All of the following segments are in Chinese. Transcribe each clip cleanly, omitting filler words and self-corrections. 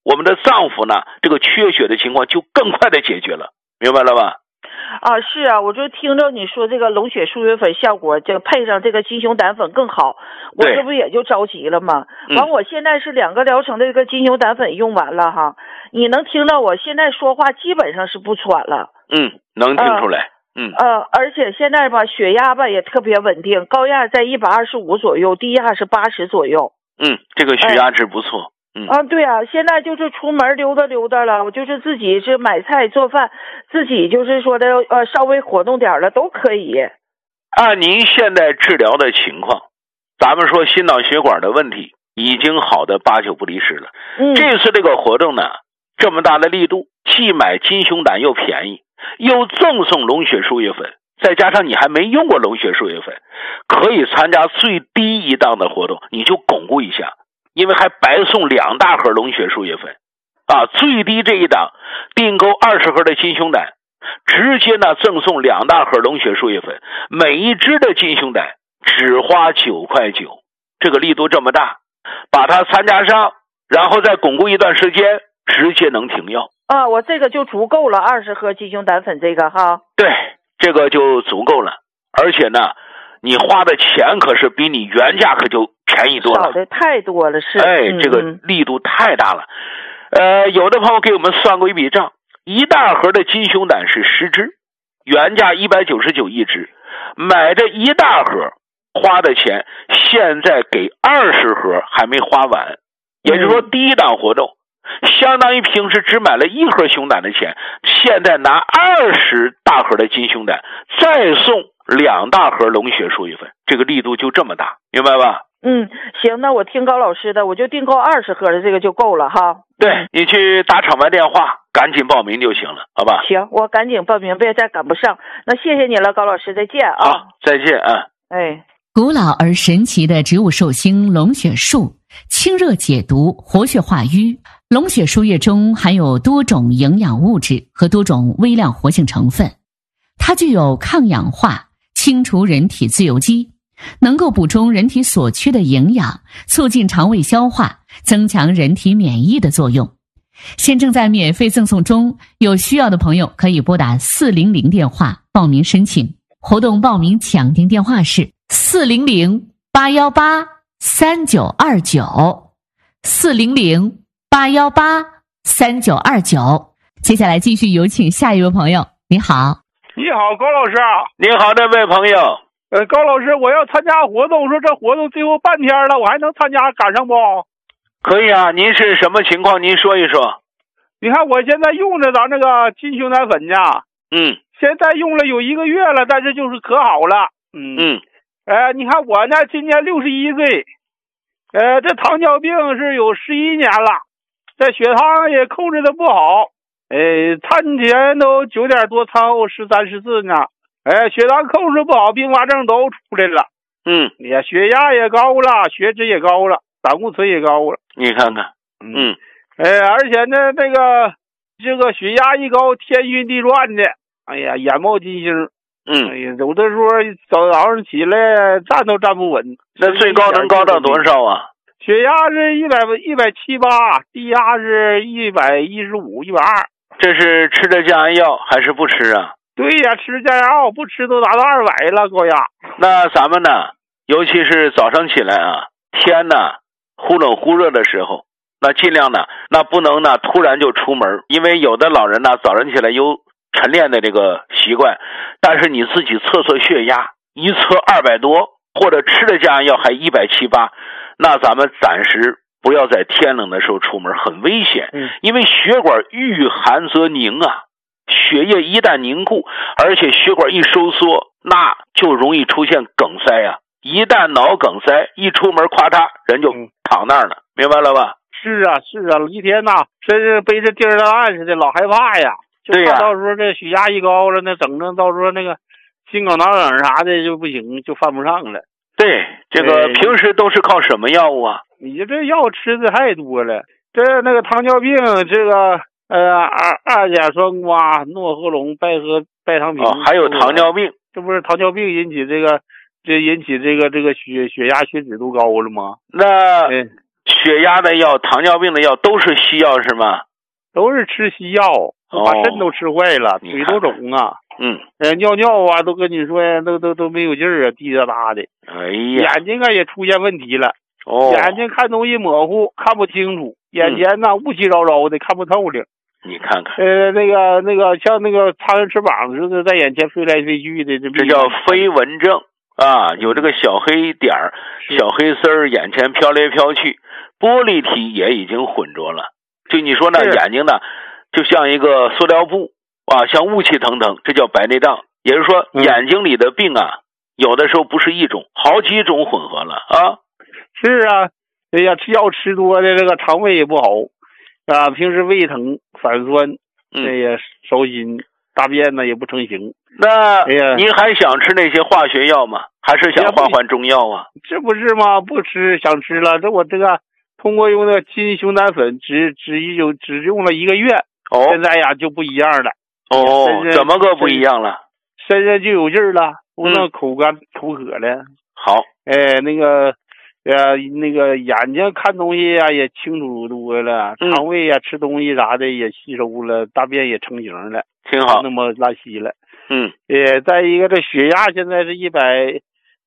我们的脏腑呢这个缺血的情况就更快的解决了，明白了吧？ 啊，是啊，我就听着你说这个龙血输血粉效果，这配上这个金熊胆粉更好，我这不也就着急了吗？完，我现在是2个疗程的这个金熊胆粉用完了哈，你能听到我现在说话基本上是不喘了。 能听出来。 而且现在吧，血压吧也特别稳定，高压在125左右，低压是80左右。 这个血压值不错。 对啊，现在就是出门溜达溜达了，我就是自己是买菜做饭，自己就是说的稍微活动点了都可以。 按您现在治疗的情况，咱们说心脑血管的问题已经好的8、9不离10了。这次这个活动呢，这么大的力度，既买金熊胆又便宜，又赠送龙血输液粉，再加上你还没用过龙血输液粉，可以参加最低一档的活动，你就巩固一下。因为还白送2大盒龙血输液粉最低这一档订购20盒的金熊胆，直接呢赠送2大盒龙血输液粉，每一支的金熊胆只花9块9，这个力度这么大，把它参加上，然后再巩固一段时间，直接能停药我这个就足够了，20盒金熊胆粉这个哈。 对，这个就足够了，而且呢你花的钱可是比你原价可就便宜多了， 少的太多了，是。 这个力度太大了。有的朋友给我们算过一笔账，1大盒的金熊胆是10支，原价199一支，买这1大盒花的钱，现在给20盒还没花完，也就是说第一档活动相当于平时只买了1盒熊胆的钱，现在拿20大盒的金熊胆，再送2大盒龙血输液粉，这个力度就这么大，明白吧？ 行，那我听高老师的，我就订购20盒的这个就够了哈。 对，你去打场外电话，赶紧报名就行了，好吧？ 行，我赶紧报名，别再赶不上。那谢谢你了，高老师，再见啊！ 好，再见啊！ 古老而神奇的植物寿星龙血树，清热解毒，活血化瘀。龙血输液中含有多种营养物质和多种微量活性成分，它具有抗氧化、清除人体自由基，能够补充人体所缺的营养，促进肠胃消化，增强人体免疫的作用。现正在免费赠送中，有需要的朋友可以拨打400电话报名申请。活动报名抢订电话是400-818-3929，400-818-3929。接下来继续有请下一位朋友。你好。 你好，高老师。 你好，这位朋友。 高老师，我要参加活动，说这活动最后半天了，我还能参加赶上不？ 可以啊，您是什么情况？您说一说。 你看我现在用着咱那个金熊胆粉呢，现在用了有1个月了，但是就是可好了。你看我呢，今年61岁，这糖尿病是有11年了，这血糖也控制的不好，餐前都9点多，餐后13、14呢。血糖控制不好，并发症都出来了。血压也高了，血脂也高了，胆固醇也高了。 你看看， 而且呢，这个血压一高，天晕地转的，哎呀，眼冒金星。有的时候早上起来站都站不稳。 那最高能高到多少啊？ 血压是178，低压是115、120。 这是吃的降压药还是不吃啊？ 对呀，吃降压药，不吃都达到200了，高压。 那咱们呢，尤其是早上起来啊，天呢忽冷忽热的时候，那尽量呢，那不能呢突然就出门，因为有的老人呢早上起来有晨练的这个习惯，但是你自己测血压，一测200多，或者吃的降压药还170、180，那咱们暂时不要在天冷的时候出门，很危险。因为血管遇寒则凝啊，血液一旦凝固，而且血管一收缩，那就容易出现梗塞啊。一旦脑梗塞，一出门咔嚓人就躺那儿了，明白了吧？ 是啊，一天呐，真是背着电热案似的，老害怕呀。 对呀， 到时候这血压一高了，那整到时候那个心梗脑梗啥的就不行，就犯不上了。 对，这个平时都是靠什么药物啊？ 你这药吃的太多了，那个糖尿病，这个二甲双胍、诺和龙、拜糖平， 还有糖尿病， 这不是糖尿病引起这个血压血脂都高了吗？ 那血血压的药、糖尿病的药都是西药是吗？ 都是吃西药，把肾都吃坏了，腿都肿啊。尿尿啊，都跟你说呀，都没有劲儿啊，滴答答的。 哎呀， 眼睛啊也出现问题了。眼睛看东西模糊，看不清楚，眼前呢雾气绕绕的，看不透了。 你看看， 那个像那个苍蝇翅膀似的，在眼前飞来飞去的， 这叫飞蚊症啊，有这个小黑点儿、小黑丝儿，眼前飘来飘去，玻璃体也已经混浊了。就你说呢，眼睛呢，就像一个塑料布啊，像雾气腾腾，这叫白内障。也就是说，眼睛里的病啊，有的时候不是一种，好几种混合了啊。 是啊，哎呀，吃药吃多的这个肠胃也不好啊，平时胃疼反酸，也烧心，大便呢也不成形。 那您还想吃那些化学药吗？还是想换中药啊？ 这不是吗？不吃，想吃了。这我这个通过用那个金熊胆粉，只用了1个月，现在呀就不一样了。 怎么个不一样了？ 身上就有劲儿了，不能口干口渴了。 好， 那个眼睛看东西呀也清楚多了，肠胃呀吃东西啥的也吸收了，大便也成型了， 挺好， 那么拉稀了。再一个这血压现在是135，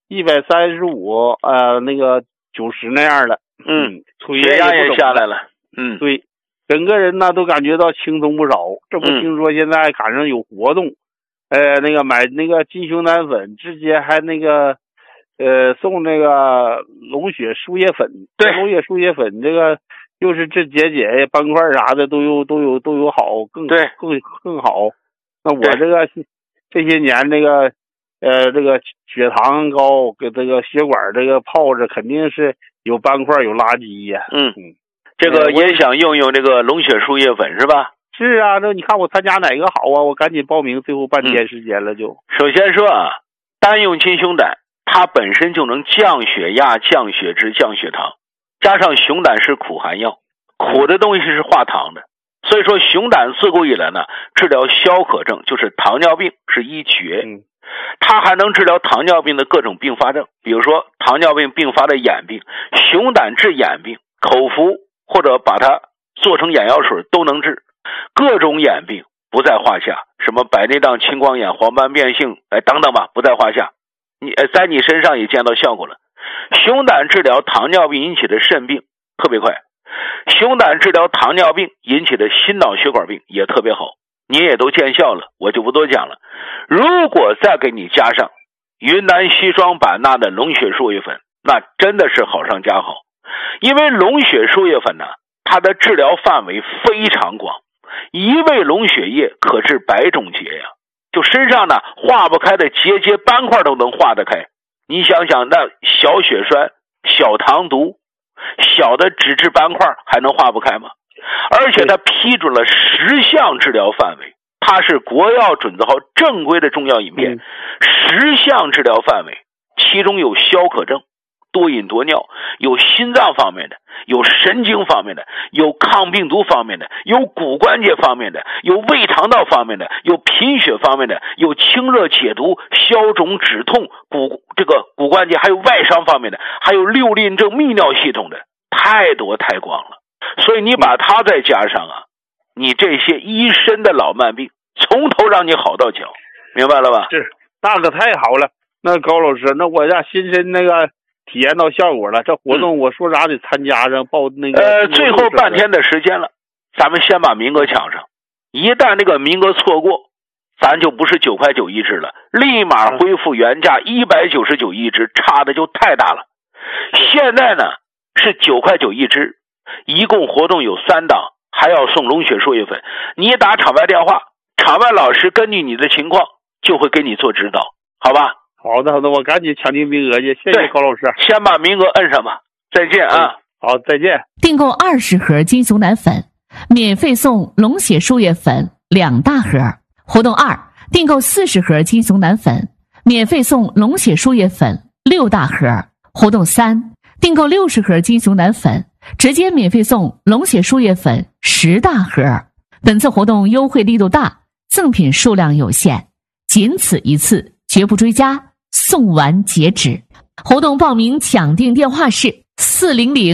那个90那样了。 血压也下来了。 对，整个人呢都感觉到轻松不少。这不听说现在赶上有活动，那个买那个金熊胆粉，直接还那个送那个龙血输液粉。对，龙血输液粉这个就是这解斑块啥的都有好，更好。那我这个这些年这个血糖高，给这个血管这个泡着肯定是有斑块有垃圾呀。 这个也想用这个龙血输液粉是吧？ 是啊，那你看我参加哪个好啊？我赶紧报名，最后半天时间了就。 首先说啊，单用金熊胆，它本身就能降血压、降血脂、降血糖，加上熊胆是苦寒药，苦的东西是化糖的，所以说熊胆自古以来呢，治疗消渴症就是糖尿病是一绝。它还能治疗糖尿病的各种并发症，比如说糖尿病并发的眼病，熊胆治眼病，口服或者把它做成眼药水都能治，各种眼病不在话下，什么白内障、青光眼、黄斑变性，等等吧，不在话下。你在你身上也见到效果了。熊胆治疗糖尿病引起的肾病特别快，熊胆治疗糖尿病引起的心脑血管病也特别好，你也都见效了，我就不多讲了。如果再给你加上云南西双版纳的龙血输液粉，那真的是好上加好。因为龙血输液粉呢，它的治疗范围非常广，一味龙血液可治100种结呀，就身上呢化不开的结斑块都能化得开。你想想，那小血栓、小糖毒、小的脂质斑块还能化不开吗？而且它批准了10项治疗范围，它是国药准字号正规的中药饮片，10项治疗范围，其中有消渴症、多饮多尿，有心脏方面的，有神经方面的，有抗病毒方面的，有骨关节方面的，有胃肠道方面的，有贫血方面的，有清热解毒、消肿止痛、骨关节，还有外伤方面的，还有六令症、泌尿系统的，太多太广了。所以你把它再加上啊，你这些一身的老慢病从头让你好到脚，明白了吧？ 是，那可太好了。那高老师，那我让新身那个体验到效果了，这活动我说啥得参加上报那个。 最后半天的时间了，咱们先把名额抢上。一旦这个名额错过，咱就不是9块9一支了，立马恢复原价199一支，差的就太大了。现在呢是9块9一支，一共活动有3档，还要送龙血输液粉。你打场外电话，场外老师根据你的情况就会给你做指导，好吧？ 好的，我赶紧抢订名额去，谢谢高老师。 先把名额摁上吧，再见啊！ 好，再见。 订购20盒金熊胆粉，免费送龙血输液粉2大盒。活动2，订购40盒金熊胆粉，免费送龙血输液粉6大盒。活动3，订购60盒金熊胆粉，直接免费送龙血输液粉10大盒。本次活动优惠力度大，赠品数量有限，仅此一次，绝不追加，送完截止。活动报名抢订电话是400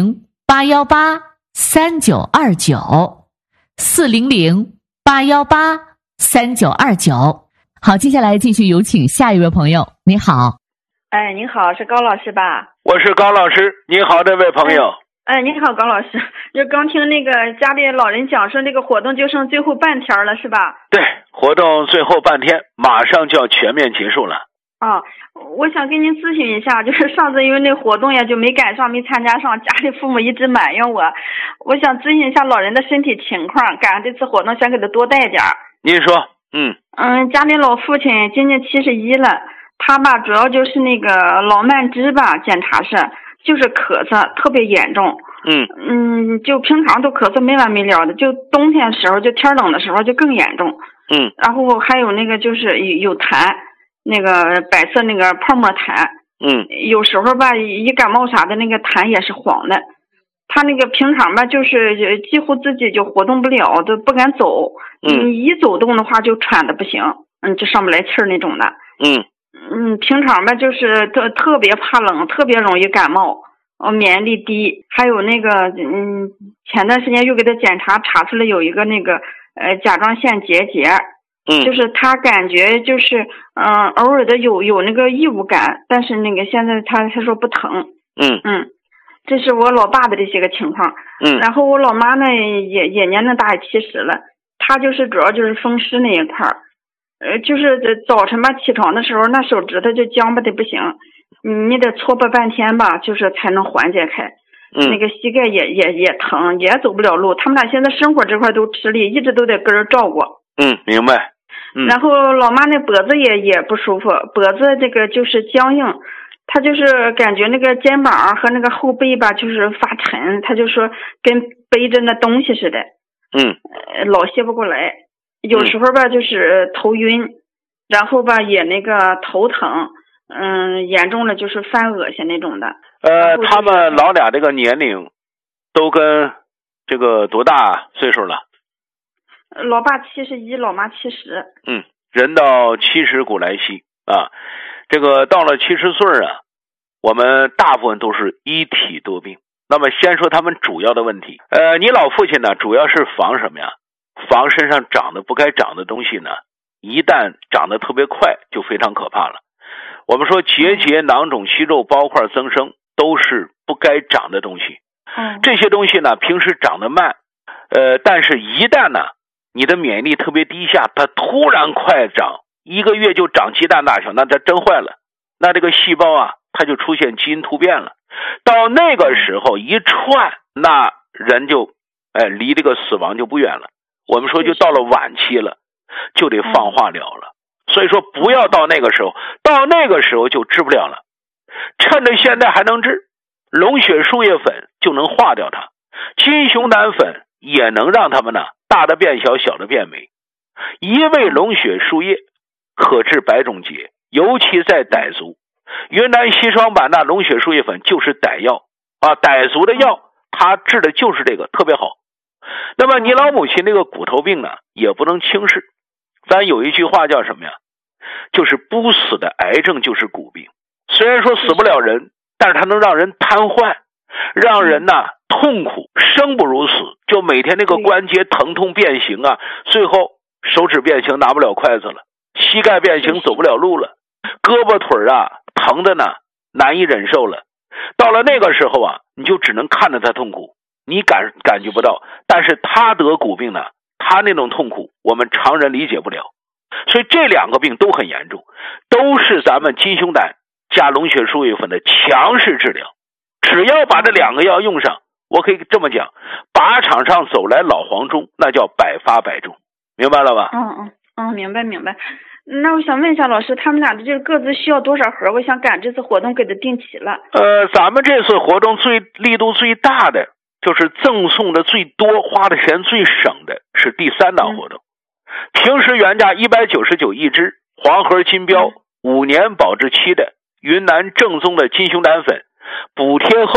818-3929，400-818-3929。好，接下来继续有请下一位朋友。你好。 哎，您好，是高老师吧？ 我是高老师，你好，这位朋友。 哎，您好，高老师，就刚听那个家里老人讲说，这个活动就剩最后半天了，是吧？ 对，活动最后半天，马上就要全面结束了。 啊，我想跟您咨询一下，就是上次因为那活动呀就没赶上，没参加上，家里父母一直埋怨我想咨询一下老人的身体情况，赶上这次活动想给他多带点儿。 您说。 家里老父亲今年71了，他吧主要就是那个老慢支吧，检查是就是咳嗽特别严重。就平常都咳嗽没完没了的，就冬天的时候就天冷的时候就更严重。然后还有那个就是有痰，那个白色那个泡沫痰。有时候吧一感冒啥的那个痰也是黄的。他那个平常吧就是几乎自己就活动不了，都不敢走。一走动的话就喘的不行，就上不来气儿那种的。平常吧就是特别怕冷，特别容易感冒，免疫力低。还有那个前段时间又给他检查，查出来有一个那个甲状腺结节。就是他感觉就是偶尔的有那个异物感，但是那个现在他说不疼。这是我老爸的这些个情况。然后我老妈呢也年龄大，也70了，她就是主要就是风湿那一块儿。就是早晨吧起床的时候，那手指头就僵巴的不行，你得搓吧半天吧，就是才能缓解开。那个膝盖也疼，也走不了路。他们俩现在生活这块都吃力，一直都得跟人照顾。 明白。 然后老妈那脖子也不舒服，脖子这个就是僵硬，她就是感觉那个肩膀和那个后背吧就是发沉，她就说跟背着那东西似的。老歇不过来。有时候吧就是头晕，然后吧也那个头疼，严重了就是犯恶心那种的。 他们老俩这个年龄都跟这个多大岁数了？ 老爸71，老妈70。 人到70古来稀啊，这个到了70岁啊，我们大部分都是一体多病。那么先说他们主要的问题。你老父亲呢，主要是防什么呀？防身上长得不该长的东西呢，一旦长得特别快，就非常可怕了。我们说结节、囊肿、息肉、包块增生，都是不该长的东西。这些东西呢，平时长得慢，但是一旦呢，你的免疫力特别低下，它突然快长，1个月就长鸡蛋大小，那它真坏了。那这个细胞啊，它就出现基因突变了。到那个时候一串，那人就离这个死亡就不远了。我们说就到了晚期了，就得放化疗了。所以说不要到那个时候，到那个时候就治不了了。趁着现在还能治，龙血树叶粉就能化掉它，金熊胆粉也能让它们呢大的变小，小的变美。一味龙血树叶可治百种结，尤其在傣族，云南西双版纳龙血树叶粉就是傣药啊，傣族的药它治的就是这个，特别好。那么你老母亲这个骨头病呢，也不能轻视。咱有一句话叫什么呀？就是不死的癌症就是骨病。虽然说死不了人，但是它能让人瘫痪，让人呢痛苦，生不如死，就每天那个关节疼痛变形啊，最后手指变形拿不了筷子了，膝盖变形走不了路了，胳膊腿啊疼的呢难以忍受了。到了那个时候啊，你就只能看着他痛苦，你感觉不到，但是他得骨病呢，他那种痛苦我们常人理解不了。所以这两个病都很严重，都是咱们金熊胆加龙血树叶粉的强势治疗。只要把这两个药用上，我可以这么讲，靶场上走来老黄忠，那叫百发百中。明白了吧？ 明白。那我想问一下老师，他们俩的这个各自需要多少盒？我想赶这次活动给他定齐了。 咱们这次活动力度最大的，就是赠送的最多、花的钱最省的是第3档活动。平时原价199一支，黄盒金标5年保质期的云南正宗的金熊胆粉，补贴后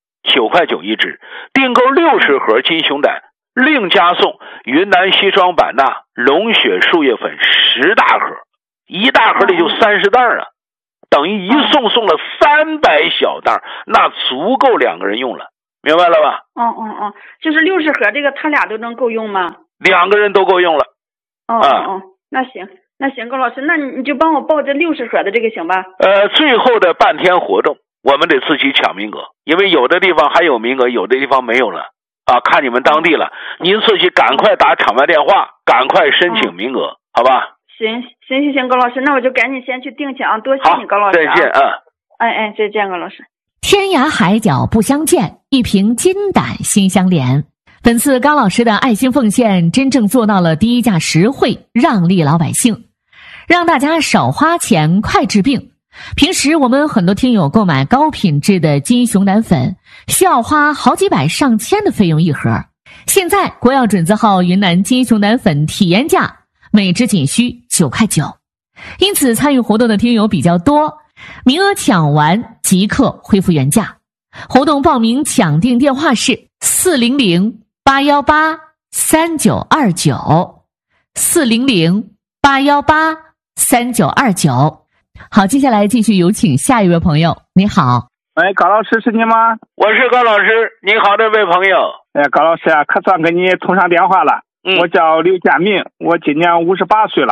9块9一支，订购60盒金熊胆，另加送云南西双版纳龙血树叶粉10大盒，一大盒里就30袋啊，等于一送了300小袋，那足够2个人用了。 明白了吧？ 就是60盒这个，他俩都能够用吗 ？2个人都够用了。 那行，高老师，那你就帮我报这60盒的这个行吧？ 最后的半天活动，我们得自己抢名额，因为有的地方还有名额，有的地方没有了啊，看你们当地了。您自己赶快打场外电话，赶快申请名额，好吧？ 行，高老师，那我就赶紧先去订去啊！多谢你，高老师。 再见啊！ 再见，高老师。 天涯海角不相见，一瓶金胆心相连。本次高老师的爱心奉献，真正做到了低价实惠，让利老百姓，让大家少花钱，快治病。平时我们很多听友购买高品质的金熊胆粉，需要花好几百上千的费用一盒。现在国药准字号云南金熊胆粉体验价每支仅需9块9，因此参与活动的听友比较多，名额抢完即刻恢复原价。活动报名抢订电话是400-818-3929，400-818-3929。好，接下来继续有请下一位朋友。你好。 高老师是你吗？ 我是高老师。你好，这位朋友。 高老师啊，可算跟你通上电话了。我叫刘建明，我今年58岁了。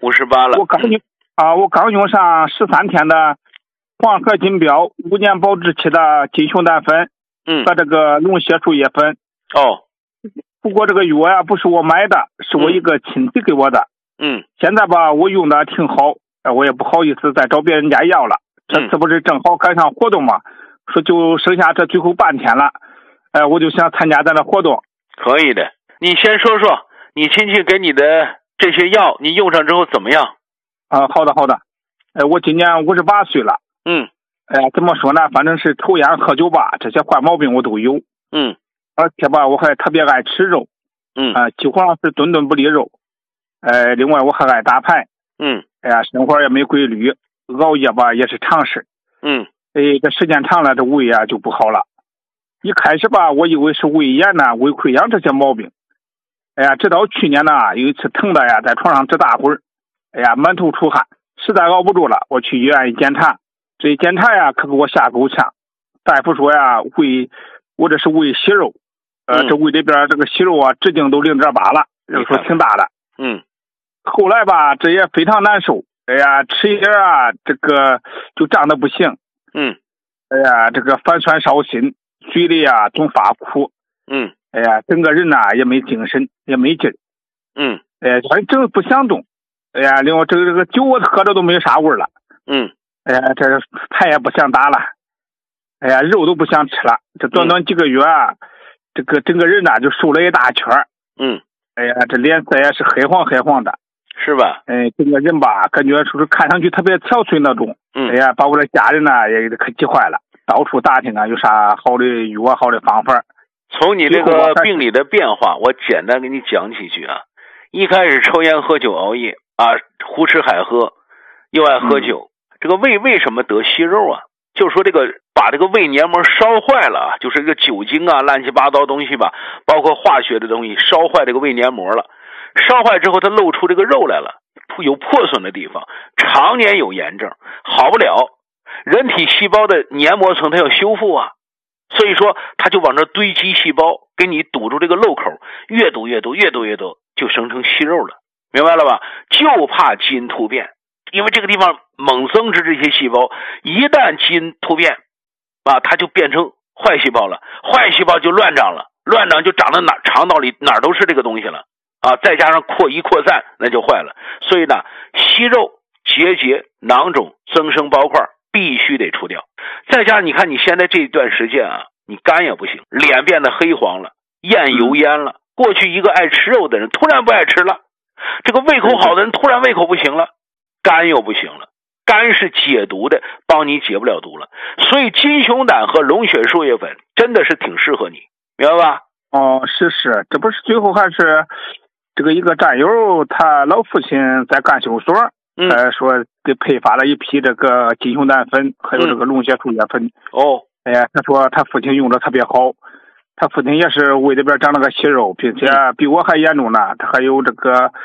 58了。 我刚用上13天的黄河金标5年保质期的金熊胆粉，和这个龙血树叶粉。不过这个药呀，不是我买的，是我一个亲戚给我的。现在吧，我用的挺好，我也不好意思再找别人家要了。这次不是正好赶上活动嘛，说就剩下这最后半天了，我就想参加咱的活动。 可以的，你先说说你亲戚给你的这些药，你用上之后怎么样？ 好的。我今年58岁了。怎么说呢？反正是抽烟喝酒吧，这些坏毛病我都有。而且吧，我还特别爱吃肉。几乎上是顿顿不离肉。另外我还爱打牌。生活也没规律，熬夜吧也是常事。这时间长了，这胃啊就不好了。一开始吧，我以为是胃炎呐、胃溃疡这些毛病。直到去年呢，有一次疼的呀，在床上直打滚，满头出汗，实在熬不住了，我去医院一检查，这一检查呀，可给我吓够呛。大夫说呀，我这是胃息肉，这胃里边这个息肉啊，直径都0.8了，这个说挺大的。后来吧，这也非常难受。吃一点啊，这个就胀得不行。这个反酸烧心，嘴里啊总发苦。整个人呐也没精神，也没劲。反正不想动。另外这个酒我喝着都没啥味了。这牌也不想打了。肉都不想吃了。这短短几个月啊，这个整个人呐就瘦了一大圈。这脸色也是黑黄的。是吧？整个人吧，感觉说是看上去特别憔悴那种。把我的家人呢也可急坏了，到处打听啊，有啥好的药、好的方法。 从你这个病理的变化，我简单给你讲几句啊。一开始抽烟、喝酒、熬夜啊，胡吃海喝，又爱喝酒。这个胃为什么得息肉啊？就是说这个把这个胃黏膜烧坏了，就是这个酒精啊、乱七八糟东西吧，包括化学的东西烧坏这个胃黏膜了。烧坏之后，它露出这个肉来了，有破损的地方，常年有炎症，好不了。人体细胞的黏膜层它要修复啊，所以说它就往这堆积细胞，给你堵住这个漏口，越堵，就生成息肉了，明白了吧？就怕基因突变，因为这个地方猛增殖这些细胞，一旦基因突变啊，它就变成坏细胞了，坏细胞就乱长了，乱长就长到肠道里哪都是这个东西了。再加上扩散，那就坏了。所以呢，息肉、结节、囊肿、增生包块必须得除掉。再加上你看你现在这一段时间啊，你肝也不行，脸变得黑黄了，厌油烟了。过去一个爱吃肉的人突然不爱吃了，这个胃口好的人突然胃口不行了，肝又不行了。肝是解毒的，帮你解不了毒了。所以金熊胆和龙血树叶粉真的是挺适合你，明白吧？ 是，这不是最后还是这个一个战友，他老父亲在干休所，说给配发了一批这个金熊胆粉，还有这个龙血树叶粉。他说他父亲用的特别好，他父亲也是胃里边长了个息肉，并且比我还严重呢，他还有这个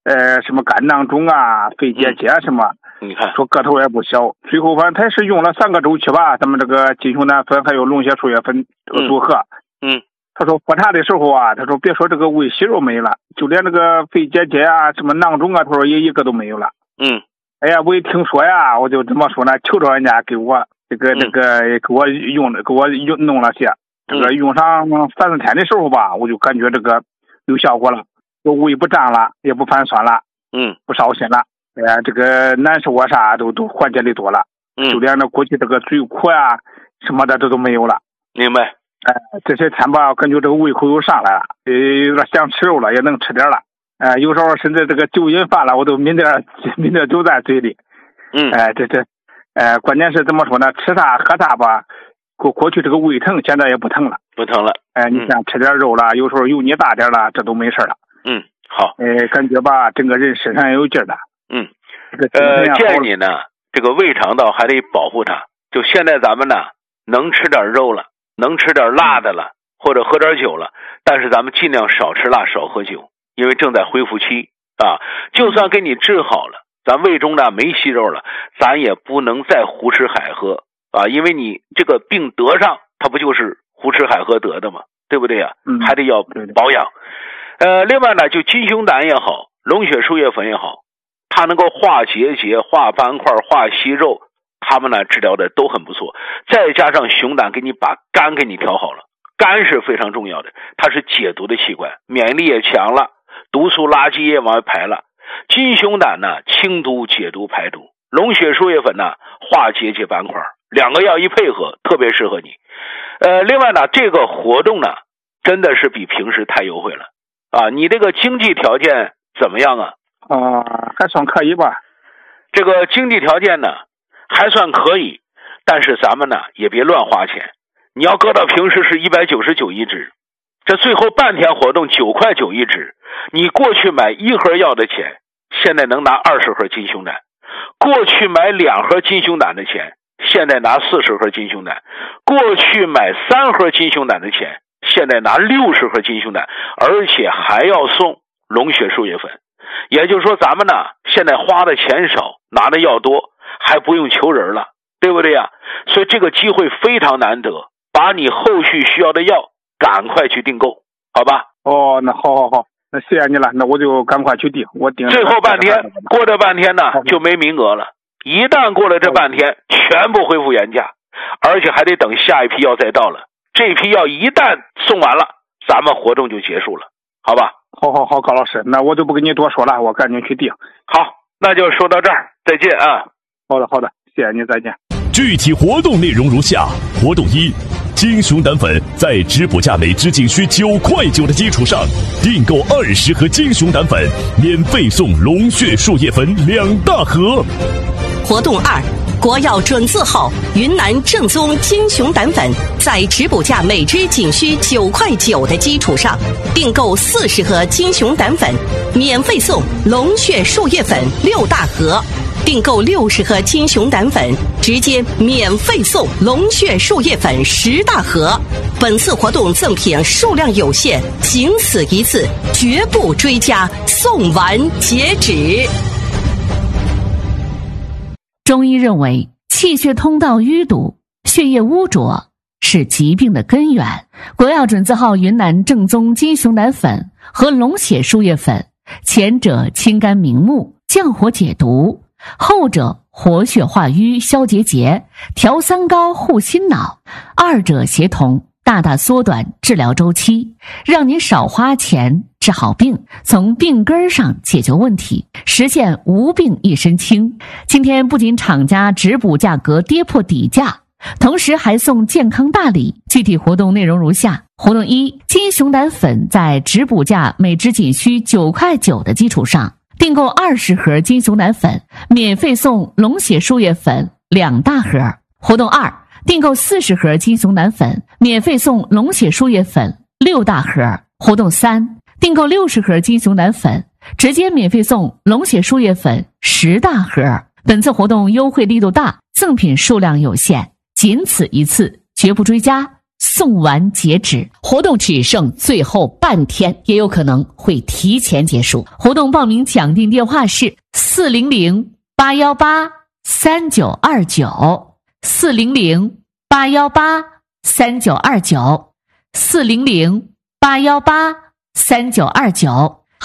什么肝囊肿啊、肺结节什么， 你看说个头也不小。最后反正他是用了3个周期吧，咱们这个金熊胆粉还有龙血树叶粉这个组合。他说喝茶的时候啊，他说别说这个胃息肉没了，就连这个肺结节啊、什么囊肿啊，他说也一个都没有了。哎呀，我一听说呀，我就这么说呢，求着人家给我给我弄了些。这个用上3-4天的时候吧，我就感觉这个有效果了，我胃不胀了，也不反酸了，不烧心了，这个难受啊啥都缓解的多了，就连那过去这个嘴苦呀什么的这都没有了。 明白。 这些天吧，感觉这个胃口又上来了，有点想吃肉了，也能吃点了。有时候甚至这个酒瘾犯了，我都抿点酒在嘴里。关键是怎么说呢？吃啥喝啥吧，过去这个胃疼，现在也不疼了。 不疼了。 你像吃点肉了，有时候油腻大点了，这都没事了。 好。 感觉吧，整个人身上也有劲了。 建议你呢，这个胃肠道还得保护它。就现在咱们呢，能吃点肉了，能吃点辣的了，或者喝点酒了，但是咱们尽量少吃辣，少喝酒，因为正在恢复期啊。就算给你治好了，咱胃中呢没息肉了，咱也不能再胡吃海喝啊，因为你这个病得上，它不就是胡吃海喝得的吗？对不对呀？还得要保养。另外呢，就金熊胆也好，龙血树叶粉也好，它能够化结节、化斑块、化息肉，他们呢治疗的都很不错。再加上熊胆给你把肝给你调好了，肝是非常重要的，它是解毒的器官，免疫力也强了，毒素垃圾也往外排了。金熊胆呢清毒解毒排毒，龙血树叶粉呢化结节斑块，2个药一配合特别适合你。另外呢，这个活动呢真的是比平时太优惠了啊！你这个经济条件怎么样啊？ 还算可以吧。 这个经济条件呢还算可以，但是咱们呢也别乱花钱。你要搁到平时是199一支，这最后半天活动9块9一支，你过去买1盒药的钱，现在能拿20盒金熊胆；过去买2盒金熊胆的钱，现在拿40盒金熊胆；过去买3盒金熊胆的钱，现在拿60盒金熊胆，而且还要送龙血树叶粉。也就是说咱们呢现在花的钱少，拿的药多，还不用求人了，对不对呀？所以这个机会非常难得，把你后续需要的药赶快去订购，好吧？ 那好，那谢谢你了，那我就赶快去订，我订。 最后半天，过这半天呢就没名额了，一旦过了这半天，全部恢复原价，而且还得等下一批药再到了。这批药一旦送完了，咱们活动就结束了，好吧？ 好，高老师，那我就不跟你多说了，我赶紧去订。 好，那就说到这儿，再见啊。 好的，谢谢你，再见。 具体活动内容如下：活动1，金熊胆粉在直播价每支仅需9块9的基础上，订购20盒金熊胆粉，免费送龙血树叶粉2大盒。 活动2，国药准字号云南正宗金熊胆粉，在直补价每支仅需9块9的基础上，订购40盒金熊胆粉，免费送龙血树叶粉6大盒；订购60盒金熊胆粉，直接免费送龙血树叶粉10大盒。本次活动赠品数量有限，仅此一次，绝不追加，送完截止。 中医认为，气血通道淤堵、血液污浊是疾病的根源。国药准字号云南正宗金熊胆粉和龙血树叶粉，前者清肝明目、降火解毒，后者活血化瘀、消结节、调三高、护心脑，二者协同，大大缩短治疗周期，让您少花钱治好病，从病根上解决问题，实现无病一身轻。今天不仅厂家直补价格跌破底价，同时还送健康大礼。具体活动内容如下：活动1，金熊胆粉在直补价每支仅需9块9的基础上，订购20盒金熊胆粉，免费送龙血树叶粉2大盒。活动2，订购40盒金熊胆粉，免费送龙血树叶粉6大盒。活动3，订购60盒金熊胆粉，直接免费送龙血树叶粉10大盒。本次活动优惠力度大，赠品数量有限，仅此一次，绝不追加， 送完截止，活动只剩最后半天，也有可能会提前结束。活动报名讲定电话是400-818-3929，400-818-3929，400-818-3929。